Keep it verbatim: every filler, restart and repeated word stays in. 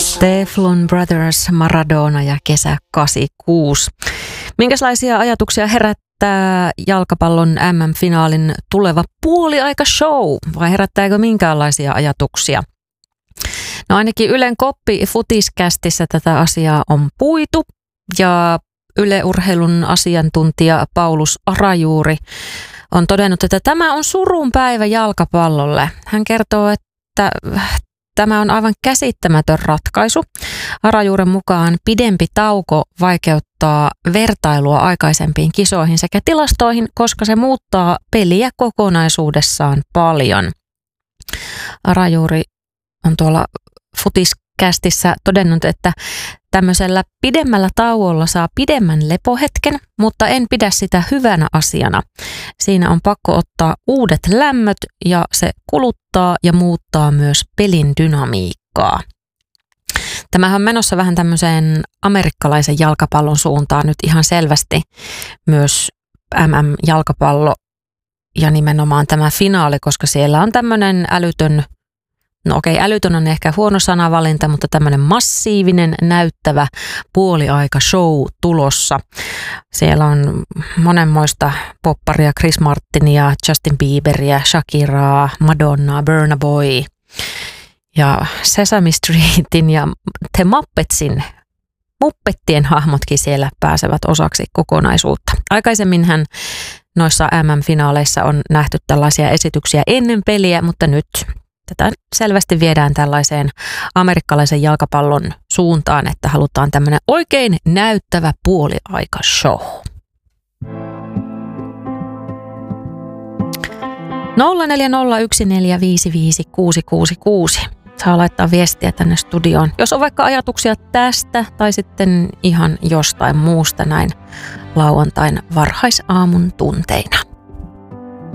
Teflon Brothers, Maradona ja kesä kahdeksankymmentäkuusi. Minkälaisia ajatuksia herättää jalkapallon M M-finaalin tuleva puoliaikashow vai herättääkö minkäänlaisia ajatuksia? No ainakin Ylen Koppi Futiskästissä tätä asiaa on puitu ja Yle Urheilun asiantuntija Paulus Arajuuri on todennut, että tämä on surun päivä jalkapallolle. Hän kertoo, että tämä on aivan käsittämätön ratkaisu. Arajuuren mukaan pidempi tauko vaikeuttaa vertailua aikaisempiin kisoihin sekä tilastoihin, koska se muuttaa peliä kokonaisuudessaan paljon. Arajuuri on tuolla Futiskästissä todennut, että tämmöisellä pidemmällä tauolla saa pidemmän lepohetken, mutta en pidä sitä hyvänä asiana. Siinä on pakko ottaa uudet lämmöt ja se kuluttaa ja muuttaa myös pelin dynamiikkaa. Tämähän on menossa vähän tämmöiseen amerikkalaisen jalkapallon suuntaan nyt ihan selvästi myös M M-jalkapallo ja nimenomaan tämä finaali, koska siellä on tämmöinen älytön, no okei, älytön on ehkä huono sanavalinta, mutta tämmöinen massiivinen näyttävä puoliaika show tulossa. Siellä on monenmoista popparia, Chris Martinia, Justin Bieberia, Shakiraa, Madonnaa, Burna Boy ja Sesame Streetin ja The Muppetsin, Muppettien hahmotkin siellä pääsevät osaksi kokonaisuutta. Aikaisemminhan noissa M M-finaaleissa on nähty tällaisia esityksiä ennen peliä, mutta nyt tätä selvästi viedään tällaiseen amerikkalaisen jalkapallon suuntaan, että halutaan tämmöinen oikein näyttävä puoliaikashow. nolla neljä nolla yksi neljä viisi viisi kuusi kuusi kuusi. Saa laittaa viestiä tänne studioon, jos on vaikka ajatuksia tästä tai sitten ihan jostain muusta näin lauantain varhaisaamun tunteina.